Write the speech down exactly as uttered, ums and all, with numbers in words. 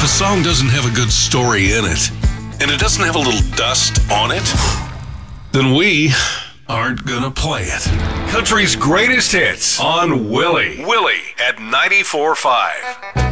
If a song doesn't have a good story in it, and it doesn't have a little dust on it, then we aren't gonna play it. Country's greatest hits on Willie. Willie at ninety-four point five.